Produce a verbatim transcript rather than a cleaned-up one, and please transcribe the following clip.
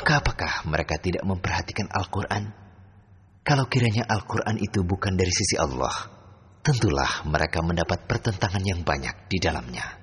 Maka apakah mereka tidak memperhatikan Al-Quran? Kalau kiranya Al-Quran itu bukan dari sisi Allah, tentulah mereka mendapat pertentangan yang banyak di dalamnya.